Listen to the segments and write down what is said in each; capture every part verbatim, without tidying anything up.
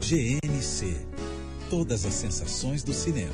G N C. Todas as sensações do cinema.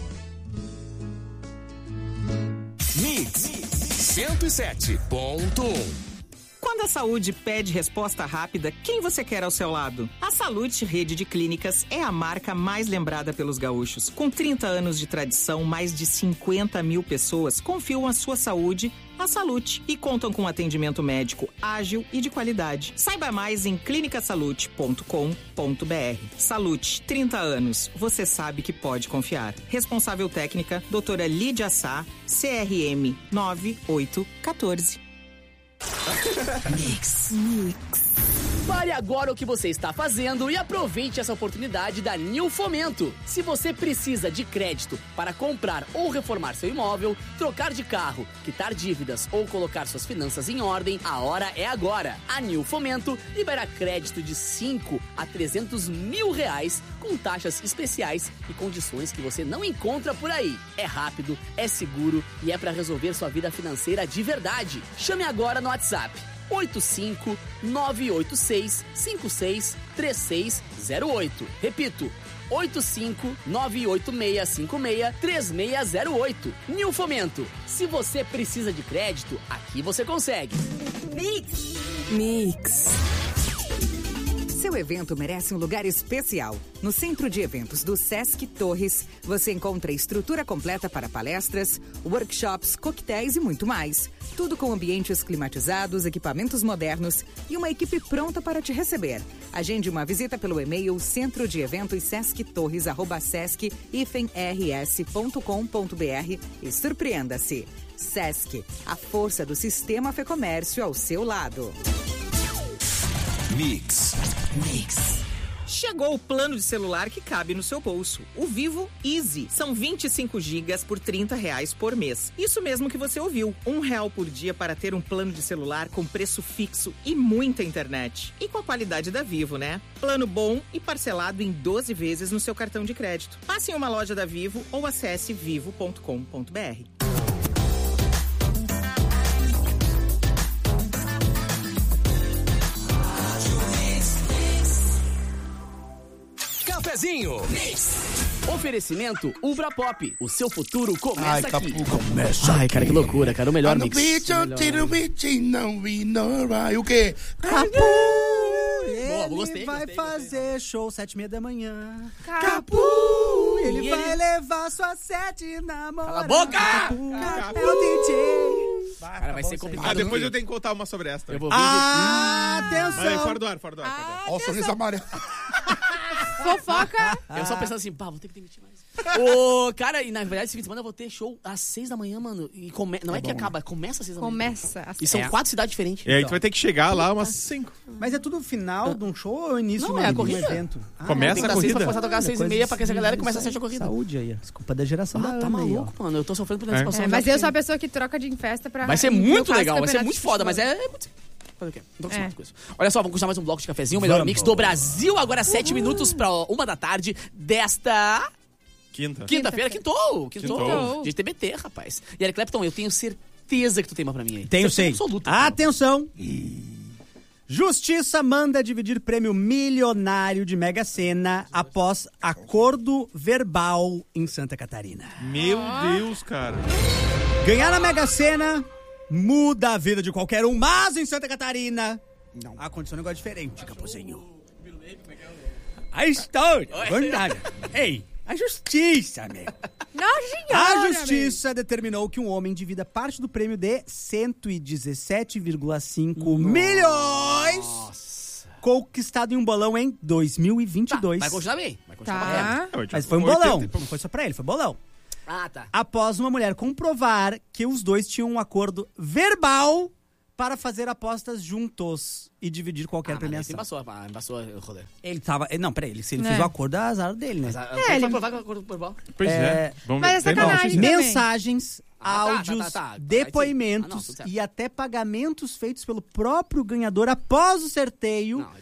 Mix cento e sete ponto um. Quando a saúde pede resposta rápida, quem você quer ao seu lado? A Salute Rede de Clínicas é a marca mais lembrada pelos gaúchos. Com trinta anos de tradição, mais de cinquenta mil pessoas confiam a sua saúde à Salute e contam com atendimento médico ágil e de qualidade. Saiba mais em clinica salute ponto com ponto b r. Salute, trinta anos. Você sabe que pode confiar. Responsável técnica, doutora Lídia Sá, C R M nove oito um quatro. Mix. Mix. Pare agora o que você está fazendo e aproveite essa oportunidade da New Fomento. Se você precisa de crédito para comprar ou reformar seu imóvel, trocar de carro, quitar dívidas ou colocar suas finanças em ordem, a hora é agora. A New Fomento libera crédito de cinco a trezentos mil reais com taxas especiais e condições que você não encontra por aí. É rápido, é seguro e é para resolver sua vida financeira de verdade. Chame agora no WhatsApp oito cinco nove oito seis cinco seis três seis zero oito. Repito, oito cinco nove oito seis cinco seis três seis zero oito. New Fomento. Se você precisa de crédito, aqui você consegue. Mix. Mix. Seu evento merece um lugar especial. No Centro de Eventos do Sesc Torres, você encontra estrutura completa para palestras, workshops, coquetéis e muito mais. Tudo com ambientes climatizados, equipamentos modernos e uma equipe pronta para te receber. Agende uma visita pelo e-mail centro de eventos sesc torres arroba sesc r s ponto com ponto b r e surpreenda-se. Sesc, a força do sistema Fê Comércio ao seu lado. Mix. Mix. Chegou o plano de celular que cabe no seu bolso. O Vivo Easy. São vinte e cinco gigas por trinta reais por mês. Isso mesmo que você ouviu. Um real por dia para ter um plano de celular com preço fixo e muita internet. E com a qualidade da Vivo, né? Plano bom e parcelado em doze vezes no seu cartão de crédito. Passe em uma loja da Vivo ou acesse vivo ponto com ponto b r. Cafezinho. Mix. Oferecimento Ubra Pop. O seu futuro começa Ai, aqui. Capu, começa Ai, cara, que loucura, cara. O melhor no mix. beach, O melhor. no beach, não vi, não vai. O quê? Capu! Boa, Ele gostei, vai gostei, fazer show sete e meia da manhã. Capu! Ele E vai ele- levar sua sete na mão. Cala a boca! Capu, Capu! é o D J. Cara, vai ser complicado. Ah, depois eu tenho que contar uma sobre essa. Eu vou Eu ver. Ah, atenção. Aí, fora do ar, fora do ar. Fora do ar. Olha o sorriso amarelo. Fofoca. Eu só pensando assim, pá, vou ter que demitir mais. Ô, cara, e na verdade, esse fim de semana eu vou ter show às seis da manhã, mano. E come... Não é, que acaba, começa às seis da manhã. Começa. E são É. quatro cidades diferentes. E aí tu vai ter que chegar lá umas cinco. Mas é tudo o final de um show ou o início Não, de um é a corrida. evento? Ah, Começa Tem que a dar seis pra corrida. começar a tocar às olha, seis e coisa meia pra que essa galera simples, comece a sete a corrida. Saúde aí, ó. Desculpa da geração da Ah, tá Ana aí, ó. maluco, mano. Eu tô sofrendo por antecipação. É, já mas eu porque- sou a pessoa que troca de festa pra... Vai ser no muito caso, legal, vai ser campeonato muito de foda, mas futebol. é, é muito... Fazer o quê? Não tô acostumado É. com isso. Olha só, vamos continuar mais um bloco de cafezinho. O melhor Vamos. mix do Brasil. Agora sete minutos pra uma da tarde desta... Quinta. Quinta-feira, quintou. Quintou. Quintou. De T B T, rapaz. E Eric Clapton, eu tenho certeza que tu tem uma pra mim aí. Tenho Certeza sim. absoluta. cara. Atenção. Justiça manda dividir prêmio milionário de Mega Sena após acordo verbal em Santa Catarina. Meu Deus, cara. Ganhar na Mega Sena muda a vida de qualquer um, mas em Santa Catarina não. A condição é um negócio diferente, Capuzinho. A história, verdade. Ei, a justiça, amigo. Nossa, A justiça determinou que um homem divida parte do prêmio de cento e dezessete vírgula cinco milhões conquistado em um bolão em dois mil e vinte e dois. Vai continuar bem. Vai continuar bem. Tá. Mas foi um bolão, não foi só pra ele, foi bolão. Ah, tá. Após uma mulher comprovar que os dois tinham um acordo verbal para fazer apostas juntos e dividir qualquer Ah, mas aí premiação. embaçou, ah, embaçou o rolê. Ele tava... não, peraí, ele, se ele É. fez o acordo, é azar dele, né? Mas, ah, É, foi ele- provar que o acordo verbal. Pois é. É, Vamos mas ver. é Tem não. sacanagem. também. Mensagens, Ah, tá, tá, áudios, tá, tá. depoimentos Ah, não, tudo certo. e até pagamentos feitos pelo próprio ganhador após o sorteio Não, é tudo bem.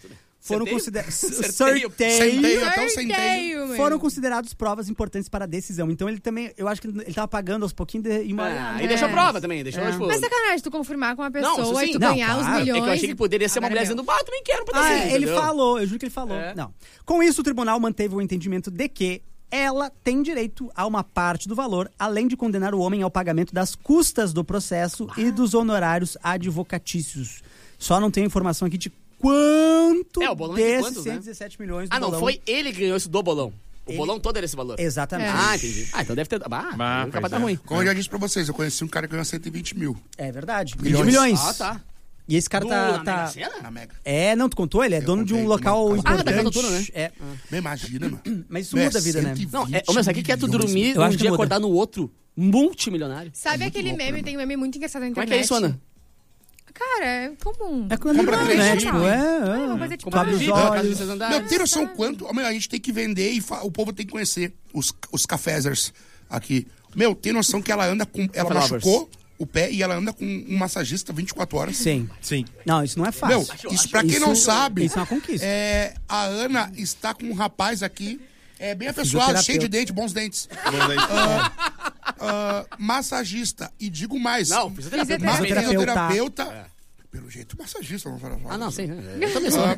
foram Certeio? considerados... Certeio. Centeio, até o centeio. Sorteio, meu. Foram considerados provas importantes para a decisão. Então ele também, eu acho que ele tava pagando aos pouquinhos de, e Ah, né? e deixou prova também, deixou, É. tipo... Mas sacanagem, tu confirmar com uma Não, pessoa isso e tu sim. Não, ganhar claro. os milhões. É que eu achei que poderia ser uma Agora mulher é meu. dizendo, bah, eu também quero um Ah, pedacinho, é, ele entendeu? falou, eu juro que ele falou. É. Não. Com isso, o tribunal manteve o entendimento de que ela tem direito a uma parte do valor, além de condenar o homem ao pagamento das custas do processo e dos honorários advocatícios. Só não tem informação aqui de quanto É, o bolão é de desses quantos, né? cento e dezessete milhões do Ah, não, bolão. foi ele que ganhou isso do bolão. O Ele- bolão todo era esse valor. Exatamente. Ah, entendi. Ah, então deve ter... Ah, Bah, capaz pois de dar é. ruim. Como eu já disse pra vocês, eu conheci um cara que ganhou cento e vinte mil É verdade. Milhões. Milhões. Ah, tá. E esse cara Do- tá... na tá- Mega Sena? na Mega. É, não, tu contou? Ele é Eu dono de um contei, local contei. importante. Ah, da Casa Noturna, né? É. Me imagina, mano. Mas isso Né, muda a vida, né? cento e Não, é, vinte ô, meu, sabe o que que é tu milhões, dormir Eu um acho que dia e muda. acordar no outro? Multimilionário. Sabe aquele louco, meme? né, Tem um meme muito engraçado na Como é internet. que é isso, Ana? Cara, é comum. É quando Compra não, três né? G. Tipo, é, é. Não, mas é tipo, Tu abre os Vida, olhos. casa de seis andares. Meu, tem noção quanto? Meu, a gente tem que vender e fa- o povo tem que conhecer os, os cafezers aqui. Meu, tem noção que ela anda com... Ela Café machucou o pé e ela anda com um massagista vinte e quatro horas. Sim. Sim. Não, isso não é Meu, fácil. isso pra quem não Isso- sabe... isso é uma conquista. é, a Ana está com um rapaz aqui, é bem apessoado, Fisioterapeuta. cheio de dente, bons dentes. Vamos aí. Ah, massagista. E digo mais... Não, ma- fisioterapeuta. Fisioterapeuta. fisioterapeuta. Pelo jeito, massagista. Não fala, Ah, não, sim. Eu também sou.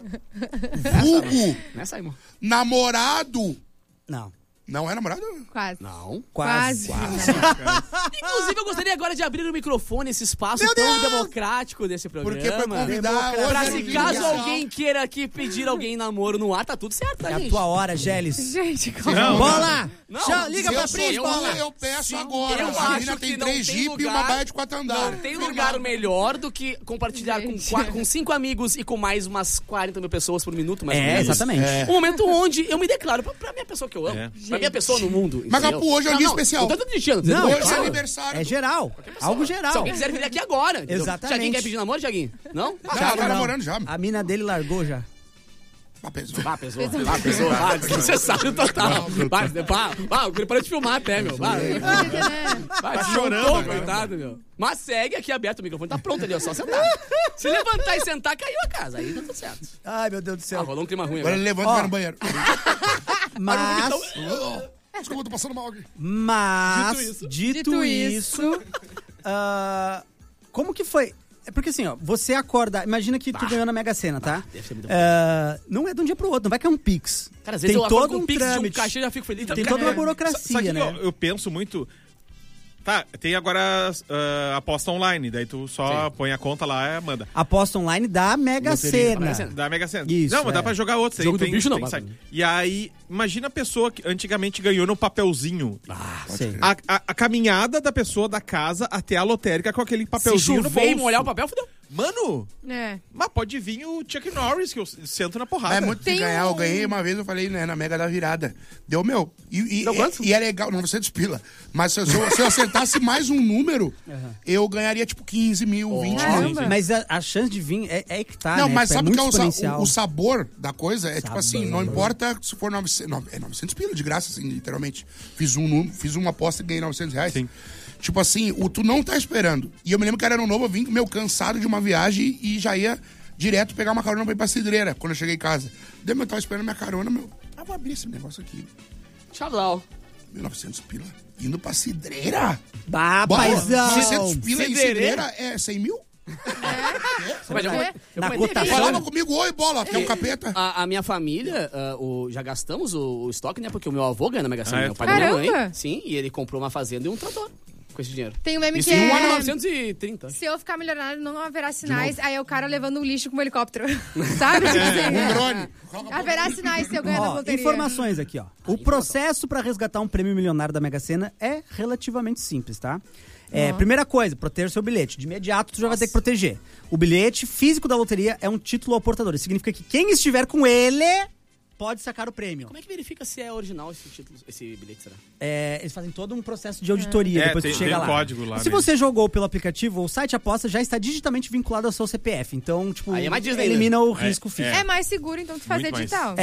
Vulgo, Nessa aí, irmão. namorado. Não. Não é namorado? Quase. Não. Quase. Quase. Inclusive, eu gostaria agora de abrir o microfone, esse espaço Meu tão Deus! democrático desse programa. Porque pra convidar hoje Pra é se no caso Especial. alguém queira aqui pedir alguém em namoro no ar, tá tudo certo, tá, É a gente? tua hora, Gélis. Gente, como... Não, Bola! Não, Chama- liga Se pra eu sou Pris, eu, bola! eu peço Sim, agora. eu A menina acho tem que não três tem Jeep e lugar- uma baia de quatro andares. Não tem lugar melhor do que compartilhar com, Gente. qua- com cinco amigos e com mais umas quarenta mil pessoas por minuto, mais ou É, menos. exatamente. Um momento onde eu me declaro pra, pra minha pessoa que eu amo. É. Pra minha pessoa no mundo. Mas, entendeu? Gapu, hoje é um Não, dia não, especial. Eu tô desistindo. Não, Hoje é claro. aniversário. É geral. Algo geral. Se alguém quiser vir aqui agora. entendeu? Exatamente. Tiaguinho quer pedir namoro, Tiaguinho? Não? Já, Já, tá não. namorando já. A mina dele largou já. Ah, pesou. Vá, pessoa. Vá, pessoa. Vá, desnecessário total. Vá, vá, vá, eu queria parar de filmar até, meu. Vá, vai, Tá desmontou, chorando agora. coitado, meu. Mas segue aqui aberto o microfone, tá pronto ali, ó, só sentar. Se levantar e sentar, caiu a casa. Aí tá tudo certo. Ai, meu Deus do Ah, céu. rolou um clima ruim Agora agora. ele levanta e Ó. vai no banheiro. Mas, Desculpa, eu tô passando mal aqui. mas, Dito isso. dito, Dito isso, isso. ah, como que foi? É porque assim, ó, você acorda, imagina que tu ganhou na Mega Sena, tá? deve ser muito Ah, não é de um dia pro outro, não vai cair um Pix. Cara, às vezes Tem eu acordo todo com um um pix de um trâmite. cachê e já fico feliz. Tem Cara, toda uma é. burocracia, Sabe que né? eu, eu penso muito. Tá, tem agora ah, aposta online, daí tu só põe a conta lá e manda. Aposta online da Mega Loteria, Sena. Mega Sena. Da Mega Sena. Isso, não, mas é. dá pra jogar outros. Jogo do tem, bicho não, tem mas- site. E aí, imagina a pessoa que antigamente ganhou no papelzinho. Ah, sei. A, a- a caminhada da pessoa da casa até a lotérica com aquele Se papelzinho no chover e bolso. molhar o papel, fudeu. Mano, É. mas pode vir o Chuck Norris, que eu sento na porrada. É muito Tem de ganhar. um- Eu ganhei uma vez, eu falei, né, na Mega da Virada. Deu, meu. E, e, Deu quanto? e, e é legal, não, você despila. Mas se eu, se eu- se eu acertasse mais um número, eu ganharia tipo quinze mil, vinte mil. Caramba. Mas a, a chance de vir é, é aí que tá, Não, né? mas Tipo, sabe o é que é muito o, sa- exponencial. o, o sabor da coisa? É tipo Sabor. assim, não importa se for novecentos, nove- é novecentos pila, de graça, assim, literalmente. Fiz, um, número- fiz uma aposta e ganhei novecentos reais. Sim. Tipo assim, o tu não tá esperando. E eu me lembro que era ano novo, eu vim, meu, cansado de uma viagem e já ia direto pegar uma carona pra ir pra Cidreira, quando eu cheguei em casa. Daí, meu, eu tava esperando minha carona, meu, ah, vou abrir esse negócio aqui. Tchau, mil e novecentos pila. Indo pra Cidreira. Bah, Bora, paizão! novecentos pila em Cidreira? Cidreira é cem mil? Mas eu, É. eu Na comentei cotação. aqui, Falava comigo, oi, bola, que é um capeta. A, a minha família, ah, o- já gastamos o, o estoque, né? Porque o meu avô ganha na Mega Sena, Ah, é? né? O pai da minha mãe. Caramba! Sim, e ele comprou uma fazenda e um trator com esse dinheiro. Tem um meme Isso que em um ano é... novecentos e trinta. Se eu ficar milionário, não haverá sinais. Aí é o cara levando um lixo com um helicóptero. Sabe? Tipo assim, Um drone. haverá sinais se eu ganhar na Ó, loteria. informações aqui, ó. O processo para resgatar um prêmio milionário da Mega Sena é relativamente simples, tá? É, primeira coisa, proteger seu bilhete. De imediato, tu já vai ter que proteger. O bilhete físico da loteria é um título ao portador. Isso significa que quem estiver com ele pode sacar o prêmio. Como é que verifica se é original esse título, esse bilhete, será? É, eles fazem todo um processo de auditoria É, depois tem- que chega tem lá. código lá, Se né? você jogou pelo aplicativo, o site aposta já está digitalmente vinculado ao seu C P F. Então, tipo, Aí é mais Disney, elimina o É, risco é. físico. É mais seguro, então, tu fazer Muito mais. digital.